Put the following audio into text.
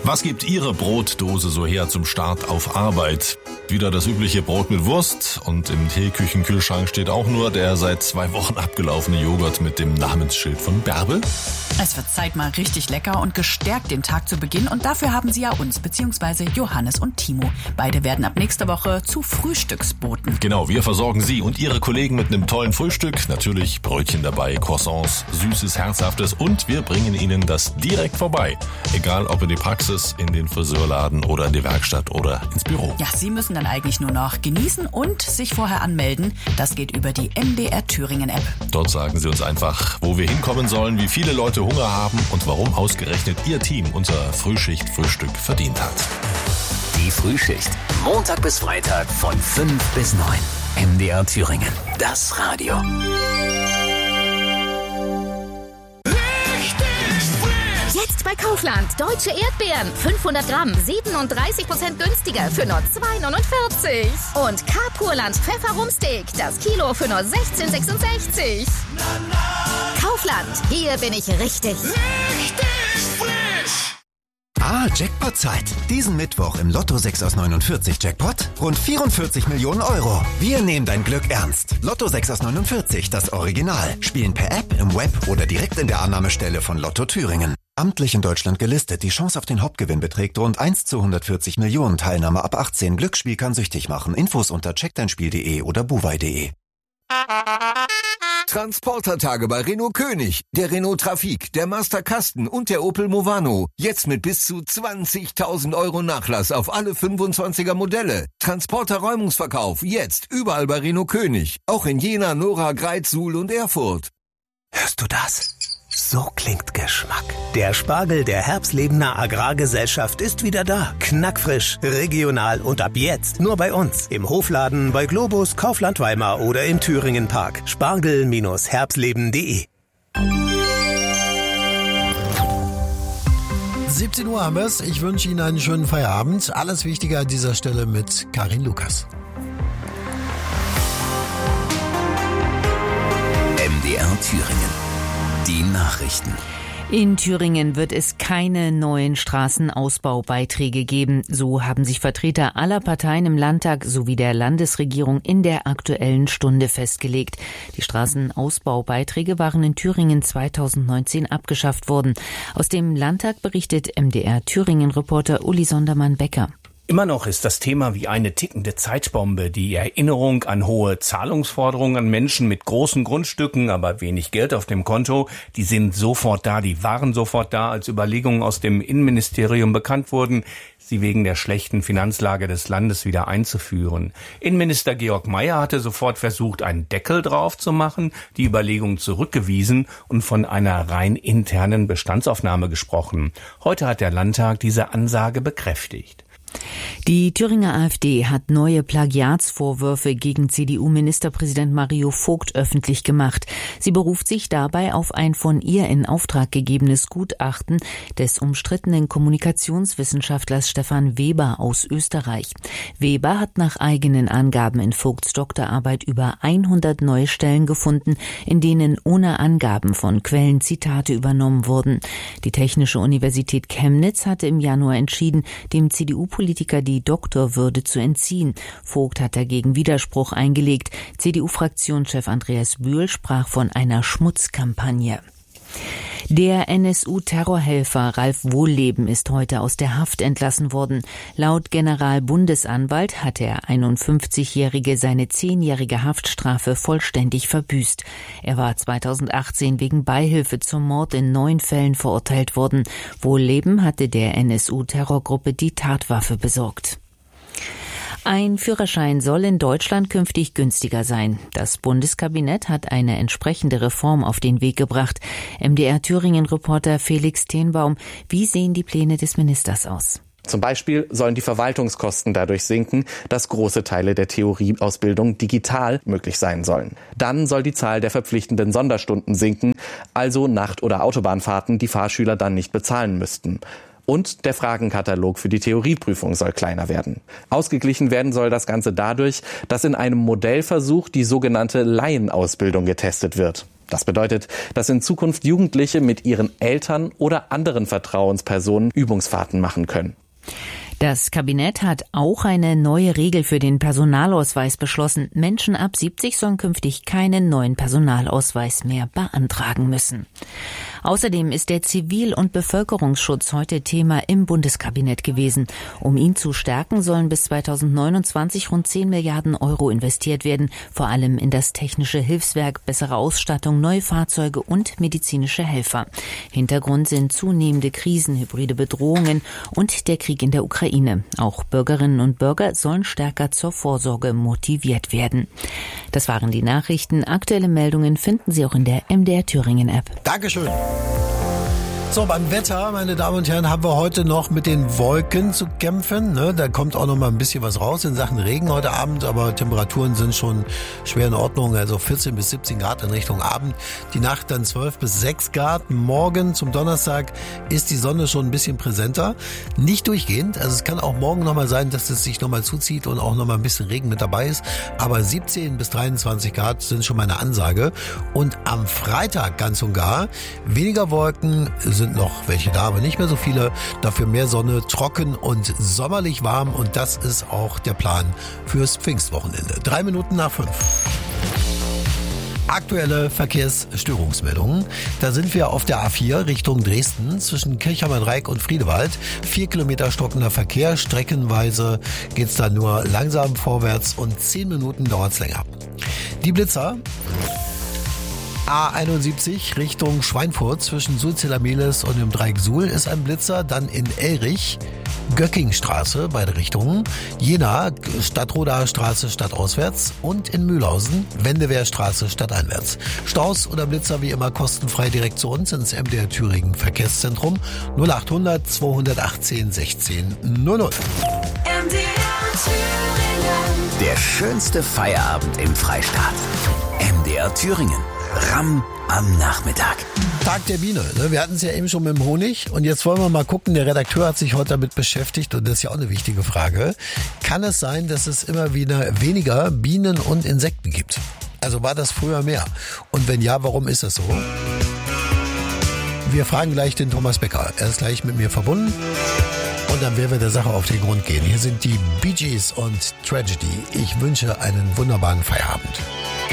Was gibt Ihre Brotdose so her zum Start auf Arbeit? Wieder das übliche Brot mit Wurst und im Teeküchenkühlschrank steht auch nur der seit 2 Wochen abgelaufene Joghurt mit dem Namensschild von Bärbel. Es wird Zeit, mal richtig lecker und gestärkt den Tag zu beginnen. Und dafür haben Sie ja uns, beziehungsweise Johannes und Timo. Beide werden ab nächster Woche zu Frühstücksboten. Genau, wir versorgen Sie und Ihre Kollegen mit einem tollen Frühstück. Natürlich Brötchen dabei, Croissants, Süßes, Herzhaftes und wir bringen Ihnen das direkt vorbei. Egal ob in die Praxis, in den Friseurladen oder in die Werkstatt oder ins Büro. Ja, Sie müssen dann eigentlich nur noch genießen und sich vorher anmelden. Das geht über die MDR Thüringen App. Dort sagen Sie uns einfach, wo wir hinkommen sollen, wie viele Leute Hunger haben und warum ausgerechnet Ihr Team unser Frühschicht-Frühstück verdient hat. Die Frühschicht. Montag bis Freitag von 5 bis 9. MDR Thüringen. Das Radio. Jetzt bei Kaufland. Deutsche Erdbeeren. 500 Gramm. 37% günstiger für nur 2,49. Und K-Purland Pfefferrumsteak. Das Kilo für nur 16,66. Kaufland. Hier bin ich richtig. Richtig frisch. Jackpot-Zeit. Diesen Mittwoch im Lotto 6 aus 49 Jackpot rund 44 Millionen Euro. Wir nehmen dein Glück ernst. Lotto 6 aus 49, das Original. Spielen per App, im Web oder direkt in der Annahmestelle von Lotto Thüringen. Amtlich in Deutschland gelistet. Die Chance auf den Hauptgewinn beträgt rund 1 zu 140 Millionen. Teilnahme ab 18. Glücksspiel kann süchtig machen. Infos unter checkdeinspiel.de oder buwei.de. Transportertage bei Renault König, der Renault Trafic, der Master Kasten und der Opel Movano. Jetzt mit bis zu 20.000 Euro Nachlass auf alle 25er Modelle. Transporter-Räumungsverkauf jetzt überall bei Renault König. Auch in Jena, Nora, Greiz, Suhl und Erfurt. Hörst du das? So klingt Geschmack. Der Spargel der Herbstlebener Agrargesellschaft ist wieder da. Knackfrisch, regional und ab jetzt nur bei uns. Im Hofladen, bei Globus, Kaufland Weimar oder im Thüringen Park. Spargel-herbstleben.de. 17 Uhr haben wir es. Ich wünsche Ihnen einen schönen Feierabend. Alles Wichtige an dieser Stelle mit Karin Lukas. MDR Thüringen. Die Nachrichten. In Thüringen wird es keine neuen Straßenausbaubeiträge geben. So haben sich Vertreter aller Parteien im Landtag sowie der Landesregierung in der Aktuellen Stunde festgelegt. Die Straßenausbaubeiträge waren in Thüringen 2019 abgeschafft worden. Aus dem Landtag berichtet MDR Thüringen-Reporter Uli Sondermann-Becker. Immer noch ist das Thema wie eine tickende Zeitbombe. Die Erinnerung an hohe Zahlungsforderungen an Menschen mit großen Grundstücken, aber wenig Geld auf dem Konto, die sind sofort da, die waren sofort da, als Überlegungen aus dem Innenministerium bekannt wurden, sie wegen der schlechten Finanzlage des Landes wieder einzuführen. Innenminister Georg Mayer hatte sofort versucht, einen Deckel drauf zu machen, die Überlegung zurückgewiesen und von einer rein internen Bestandsaufnahme gesprochen. Heute hat der Landtag diese Ansage bekräftigt. Die Thüringer AfD hat neue Plagiatsvorwürfe gegen CDU-Ministerpräsident Mario Vogt öffentlich gemacht. Sie beruft sich dabei auf ein von ihr in Auftrag gegebenes Gutachten des umstrittenen Kommunikationswissenschaftlers Stefan Weber aus Österreich. Weber hat nach eigenen Angaben in Vogts Doktorarbeit über 100 neue Stellen gefunden, in denen ohne Angaben von Quellen Zitate übernommen wurden. Die Technische Universität Chemnitz hatte im Januar entschieden, dem CDU-Politiker die Doktorwürde zu entziehen. Vogt hat dagegen Widerspruch eingelegt. CDU-Fraktionschef Andreas Bühl sprach von einer Schmutzkampagne. Der NSU-Terrorhelfer Ralf Wohlleben ist heute aus der Haft entlassen worden. Laut Generalbundesanwalt hat der 51-Jährige seine 10-jährige Haftstrafe vollständig verbüßt. Er war 2018 wegen Beihilfe zum Mord in 9 Fällen verurteilt worden. Wohlleben hatte der NSU-Terrorgruppe die Tatwaffe besorgt. Ein Führerschein soll in Deutschland künftig günstiger sein. Das Bundeskabinett hat eine entsprechende Reform auf den Weg gebracht. MDR Thüringen-Reporter Felix Tenbaum, wie sehen die Pläne des Ministers aus? Zum Beispiel sollen die Verwaltungskosten dadurch sinken, dass große Teile der Theorieausbildung digital möglich sein sollen. Dann soll die Zahl der verpflichtenden Sonderstunden sinken, also Nacht- oder Autobahnfahrten, die Fahrschüler dann nicht bezahlen müssten. Und der Fragenkatalog für die Theorieprüfung soll kleiner werden. Ausgeglichen werden soll das Ganze dadurch, dass in einem Modellversuch die sogenannte Laienausbildung getestet wird. Das bedeutet, dass in Zukunft Jugendliche mit ihren Eltern oder anderen Vertrauenspersonen Übungsfahrten machen können. Das Kabinett hat auch eine neue Regel für den Personalausweis beschlossen. Menschen ab 70 sollen künftig keinen neuen Personalausweis mehr beantragen müssen. Außerdem ist der Zivil- und Bevölkerungsschutz heute Thema im Bundeskabinett gewesen. Um ihn zu stärken, sollen bis 2029 rund 10 Milliarden Euro investiert werden, vor allem in das technische Hilfswerk, bessere Ausstattung, neue Fahrzeuge und medizinische Helfer. Hintergrund sind zunehmende Krisen, hybride Bedrohungen und der Krieg in der Ukraine. Auch Bürgerinnen und Bürger sollen stärker zur Vorsorge motiviert werden. Das waren die Nachrichten. Aktuelle Meldungen finden Sie auch in der MDR Thüringen App. Dankeschön. So, beim Wetter, meine Damen und Herren, haben wir heute noch mit den Wolken zu kämpfen. Da kommt auch noch mal ein bisschen was raus in Sachen Regen heute Abend, aber Temperaturen sind schon schwer in Ordnung, also 14 bis 17 Grad in Richtung Abend. Die Nacht dann 12 bis 6 Grad. Morgen zum Donnerstag ist die Sonne schon ein bisschen präsenter. Nicht durchgehend, also es kann auch morgen noch mal sein, dass es sich noch mal zuzieht und auch noch mal ein bisschen Regen mit dabei ist. Aber 17 bis 23 Grad sind schon meine Ansage. Und am Freitag ganz und gar weniger Wolken, sind noch welche da, aber nicht mehr so viele. Dafür mehr Sonne, trocken und sommerlich warm. Und das ist auch der Plan fürs Pfingstwochenende. 3 Minuten nach 5. Aktuelle Verkehrsstörungsmeldungen. Da sind wir auf der A4 Richtung Dresden zwischen Kirchheimer Dreieck und Friedewald. 4 Kilometer stockender Verkehr. Streckenweise geht's da nur langsam vorwärts und 10 Minuten dauert's länger. Die Blitzer. A71 Richtung Schweinfurt zwischen Sulzilla-Mehlis und dem Dreieck Suhl ist ein Blitzer. Dann in Elrich, Göckingstraße, beide Richtungen. Jena, Stadtrodaer Straße stadtauswärts. Und in Mühlhausen, Wendewehrstraße stadteinwärts. Staus oder Blitzer wie immer kostenfrei direkt zu uns ins MDR Thüringen Verkehrszentrum 0800 218 16 00. Der schönste Feierabend im Freistaat. MDR Thüringen. Ramm am Nachmittag. Tag der Biene. Wir hatten es ja eben schon mit dem Honig und jetzt wollen wir mal gucken. Der Redakteur hat sich heute damit beschäftigt und das ist ja auch eine wichtige Frage. Kann es sein, dass es immer wieder weniger Bienen und Insekten gibt? Also war das früher mehr? Und wenn ja, warum ist das so? Wir fragen gleich den Thomas Becker. Er ist gleich mit mir verbunden. Und dann werden wir der Sache auf den Grund gehen. Hier sind die Bee Gees und Tragedy. Ich wünsche einen wunderbaren Feierabend.